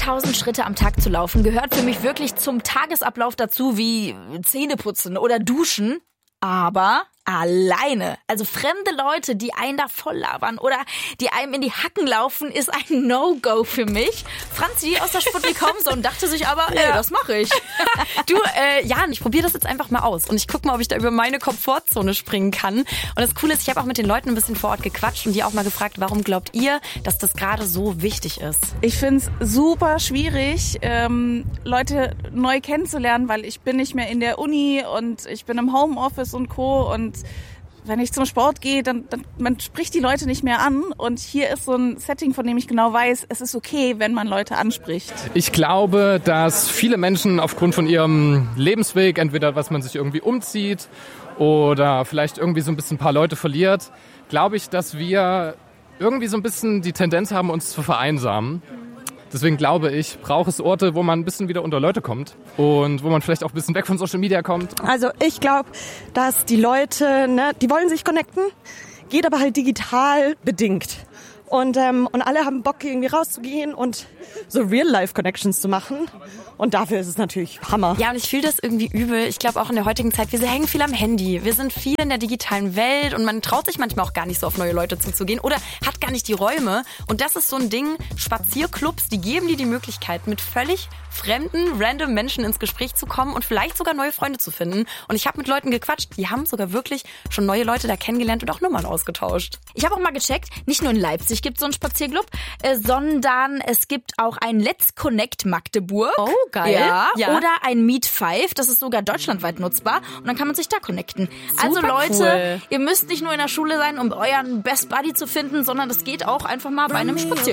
10.000 Schritte am Tag zu laufen gehört für mich wirklich zum Tagesablauf dazu wie Zähneputzen oder Duschen. Aber alleine, also fremde Leute, die einen da voll labern oder die einem in die Hacken laufen, ist ein No-Go für mich. Franzi aus der Sputnik kommt so und dachte sich aber, das mache ich. Du, Jan, ich probiere das jetzt einfach mal aus und ich gucke mal, ob ich da über meine Komfortzone springen kann. Und das Coole ist, ich habe auch mit den Leuten ein bisschen vor Ort gequatscht und die auch mal gefragt, warum glaubt ihr, dass das gerade so wichtig ist? Ich finde es super schwierig, Leute neu kennenzulernen, weil ich bin nicht mehr in der Uni und ich bin im Homeoffice und Co. Und wenn ich zum Sport gehe, dann man spricht die Leute nicht mehr an. Und hier ist so ein Setting, von dem ich genau weiß, es ist okay, wenn man Leute anspricht. Ich glaube, dass viele Menschen aufgrund von ihrem Lebensweg, entweder was man sich irgendwie umzieht oder vielleicht irgendwie so ein bisschen ein paar Leute verliert, glaube ich, dass wir irgendwie so ein bisschen die Tendenz haben, uns zu vereinsamen. Deswegen glaube ich, braucht es Orte, wo man ein bisschen wieder unter Leute kommt und wo man vielleicht auch ein bisschen weg von Social Media kommt. Also ich glaube, dass die Leute, die wollen sich connecten, geht aber halt digital bedingt. Und alle haben Bock, irgendwie rauszugehen und so Real-Life-Connections zu machen. Und dafür ist es natürlich Hammer. Ja, und ich fühle das irgendwie übel. Ich glaube auch in der heutigen Zeit, wir hängen viel am Handy. Wir sind viel in der digitalen Welt und man traut sich manchmal auch gar nicht so auf neue Leute zuzugehen oder hat gar nicht die Räume. Und das ist so ein Ding, Spazierclubs, die geben dir die Möglichkeit, mit völlig fremden, random Menschen ins Gespräch zu kommen und vielleicht sogar neue Freunde zu finden. Und ich habe mit Leuten gequatscht, die haben sogar wirklich schon neue Leute da kennengelernt und auch Nummern ausgetauscht. Ich habe auch mal gecheckt, nicht nur in Leipzig gibt es so einen Spazierclub, sondern es gibt auch ein Let's Connect Magdeburg. Oh, geil. Ja. Oder ein Meet 5, das ist sogar deutschlandweit nutzbar und dann kann man sich da connecten. Super also Leute, cool. Ihr müsst nicht nur in der Schule sein, um euren Best Buddy zu finden, sondern es geht auch einfach mal bei einem Spazierclub.